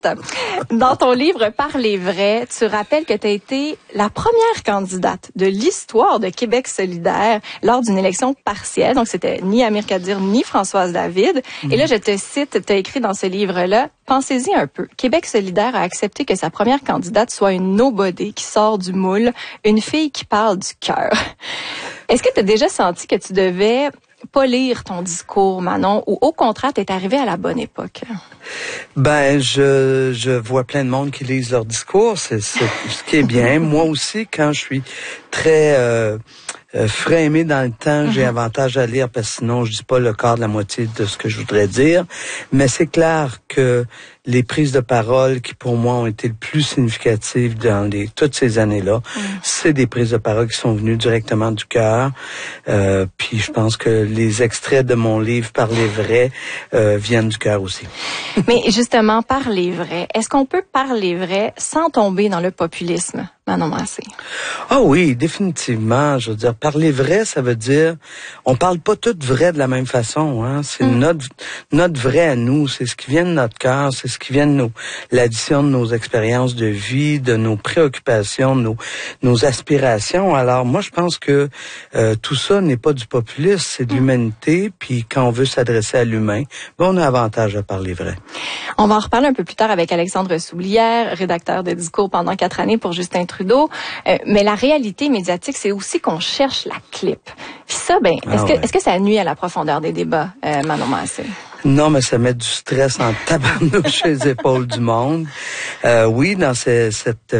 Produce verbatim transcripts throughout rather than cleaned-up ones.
Dans ton livre « Parler vrai », tu rappelles que tu as été la première candidate de l'histoire de Québec solidaire lors d'une élection partielle. Donc, c'était ni Amir Kadir ni Françoise David. Mmh. Et là, je te cite, tu as écrit dans ce livre-là, « Pensez-y un peu. Québec solidaire a accepté que sa première candidate soit une nobody qui sort du moule, une fille qui parle du cœur. » Est-ce que tu as déjà senti que tu devais polir ton discours, Manon, ou au contraire, t'es arrivé à la bonne époque? Ben, je je vois plein de monde qui lisent leur discours, c'est, c'est ce qui est bien. Moi aussi, quand je suis très euh, euh, frémé dans le temps, mm-hmm. j'ai avantage à lire parce que sinon je dis pas le quart de la moitié de ce que je voudrais dire. Mais c'est clair que les prises de parole qui pour moi ont été le plus significatives dans les toutes ces années-là, mm. c'est des prises de parole qui sont venues directement du cœur. Euh, puis je pense que les extraits de mon livre Parler vrai euh, viennent du cœur aussi. Mais justement, parler vrai, est-ce qu'on peut parler vrai sans tomber dans le populisme, Manon Massé? Ah oui, définitivement. Je veux dire, parler vrai, ça veut dire, on parle pas tout vrai de la même façon. Hein. C'est mm. notre notre vrai à nous, c'est ce qui vient de notre cœur, c'est ce qui vient de nous, l'addition de nos expériences de vie, de nos préoccupations, de nos nos aspirations. Alors moi, je pense que euh, tout ça n'est pas du populisme, c'est de mm. l'humanité. Puis quand on veut s'adresser à l'humain, ben, on a avantage à parler vrai. On va en reparler un peu plus tard avec Alexandre Soublière, rédacteur de discours pendant quatre années pour Justin Trudeau. Euh, mais la réalité médiatique, c'est aussi qu'on cherche la clip. Puis ça, ben, est-ce ah, que ouais. est-ce que ça nuit à la profondeur des débats, euh, Manon Massé? Non, mais ça met du stress en tabarnouche chez les épaules du monde. Euh, oui, dans ce, cette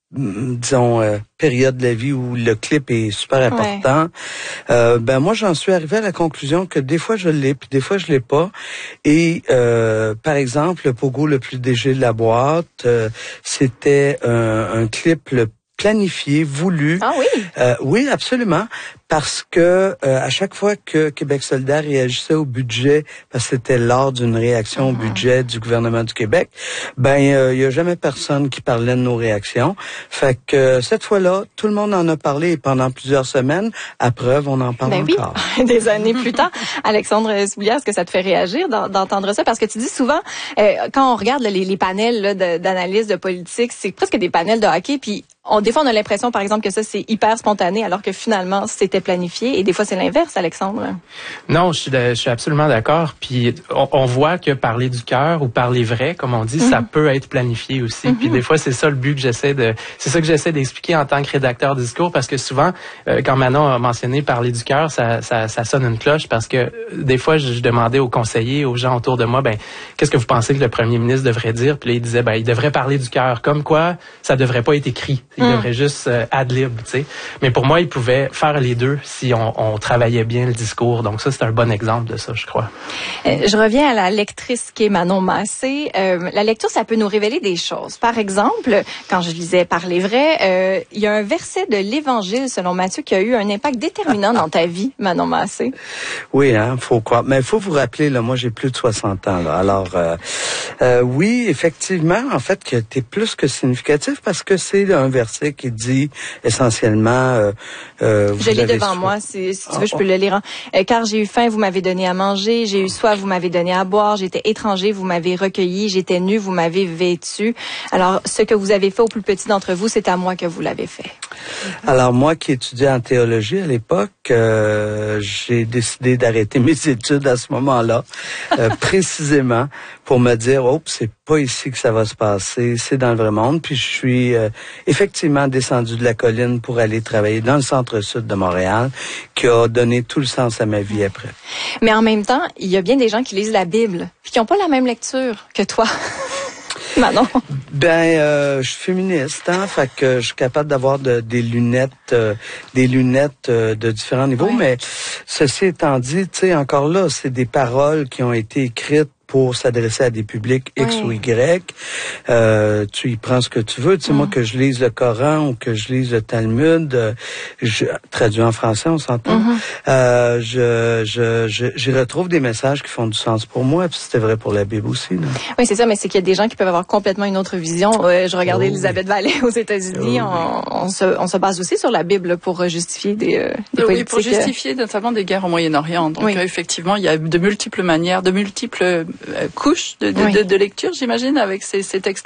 disons euh, période de la vie où le clip est super important. Ouais. Euh, ben moi j'en suis arrivé à la conclusion que des fois je l'ai puis des fois je l'ai pas. Et euh, par exemple le pogo le plus léger de la boîte, euh, c'était un, un clip le planifié, voulu. Ah oui. Euh, oui, absolument. Parce que euh, à chaque fois que Québec solidaire réagissait au budget, parce que c'était lors d'une réaction mm-hmm. au budget du gouvernement du Québec, ben il euh, y a jamais personne qui parlait de nos réactions. Fait que euh, cette fois-là, tout le monde en a parlé et pendant plusieurs semaines. À preuve, on en parle ben encore. Oui. Des années plus tard. Alexandre Soublière, est-ce que ça te fait réagir d'entendre ça? Parce que tu dis souvent, euh, quand on regarde là, les, les panels là, de, d'analyse de politique, c'est presque des panels de hockey, puis on, des fois, on a l'impression, par exemple, que ça, c'est hyper spontané, alors que finalement, c'était planifié. Et des fois, c'est l'inverse, Alexandre. Non, je suis, de, je suis absolument d'accord. Puis, on, on voit que parler du cœur ou parler vrai, comme on dit, mm-hmm. ça peut être planifié aussi. Mm-hmm. Puis, des fois, c'est ça le but que j'essaie de... C'est ça que j'essaie d'expliquer en tant que rédacteur de discours, parce que souvent, euh, quand Manon a mentionné parler du cœur, ça, ça, ça sonne une cloche, parce que des fois, je, je demandais aux conseillers, aux gens autour de moi, ben, qu'est-ce que vous pensez que le premier ministre devrait dire? Puis là, il disait, ben, il devrait parler du cœur. Comme quoi, ça devrait pas être écrit. Il mm. devrait juste euh, ad-lib, tu sais. Mais pour moi, il pouvait faire les deux si on, on travaillait bien le discours. Donc ça, c'est un bon exemple de ça, je crois. Euh, je reviens à la lectrice qui est Manon Massé. Euh, la lecture, ça peut nous révéler des choses. Par exemple, quand je lisais Parler vrai, euh, il y a un verset de l'Évangile, selon Matthieu, qui a eu un impact déterminant dans ta vie, Manon Massé. Oui, hein, faut croire. Mais il faut vous rappeler, là, moi, j'ai plus de soixante ans, là. Alors, euh, euh, oui, effectivement, en fait, que t'es plus que significatif parce que c'est un verset qui dit essentiellement... Euh, euh, je l'ai devant soif. Moi, si, si tu veux, oh, je peux le lire. Hein. Euh, car j'ai eu faim, vous m'avez donné à manger, j'ai eu soif, vous m'avez donné à boire, j'étais étranger, vous m'avez recueilli, j'étais nu, vous m'avez vêtu. Alors, ce que vous avez fait au plus petit d'entre vous, c'est à moi que vous l'avez fait. Alors, moi qui étudiais en théologie à l'époque, euh, j'ai décidé d'arrêter mes études à ce moment-là, euh, précisément pour me dire, oh, c'est pas ici que ça va se passer, c'est dans le vrai monde. Puis je suis euh, effectivement descendu de la colline pour aller travailler dans le centre-sud de Montréal, qui a donné tout le sens à ma vie après. Mais en même temps, il y a bien des gens qui lisent la Bible, puis qui n'ont pas la même lecture que toi. Manon. Ben, euh, je suis féministe, hein, fait que je suis capable d'avoir de, des lunettes, euh, des lunettes euh, de différents niveaux. Oui. Mais ceci étant dit, tu sais, encore là, c'est des paroles qui ont été écrites pour s'adresser à des publics X oui. ou Y. Euh, tu y prends ce que tu veux. Tu sais, mm. moi, que je lise le Coran ou que je lise le Talmud, euh, je traduis en français, on s'entend. Mm-hmm. Euh, je, je, je, j'y retrouve des messages qui font du sens pour moi, puis c'était vrai pour la Bible aussi. Là. Oui, c'est ça, mais c'est qu'il y a des gens qui peuvent avoir complètement une autre vision. Euh, je regardais oh, Elisabeth oui. Vallée aux États-Unis. Oh, on, oui. on, se, on se base aussi sur la Bible pour justifier des, euh, des oui, politiques. Pour justifier notamment des guerres au Moyen-Orient. Donc, oui. euh, effectivement, il y a de multiples manières, de multiples couche de, de, oui. de, de lecture, j'imagine, avec ces, ces textes.